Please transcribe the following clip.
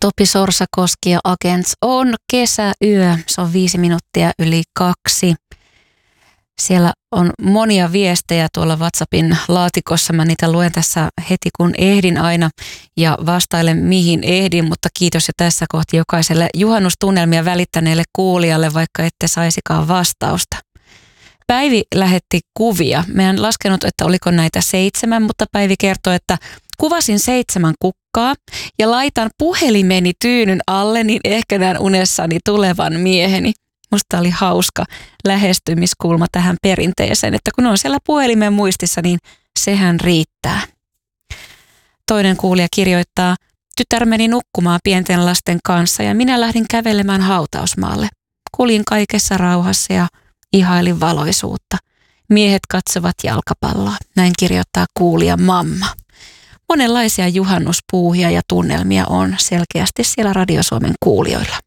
Topi Sorsakoski ja Agents on kesäyö. Se on 5 minuuttia yli 2. Siellä on monia viestejä tuolla WhatsAppin laatikossa. Mä niitä luen tässä heti kun ehdin aina ja vastailen mihin ehdin, mutta kiitos jo tässä kohti jokaiselle juhannustunnelmia välittäneelle kuulijalle, vaikka ette saisikaan vastausta. Päivi lähetti kuvia. Mä en laskenut, että oliko näitä 7, mutta Päivi kertoi, että kuvasin 7 kukkaa ja laitan puhelimeni tyynyn alle, niin ehkä näen unessani tulevan mieheni. Musta oli hauska lähestymiskulma tähän perinteeseen, että kun on siellä puhelimen muistissa, niin sehän riittää. Toinen kuulija kirjoittaa, tytär meni nukkumaan pienten lasten kanssa ja minä lähdin kävelemään hautausmaalle. Kuljin kaikessa rauhassa ja ihailin valoisuutta. Miehet katsovat jalkapalloa, näin kirjoittaa kuulija mamma. Monenlaisia juhannuspuuhia ja tunnelmia on selkeästi siellä Radio Suomen kuulijoilla.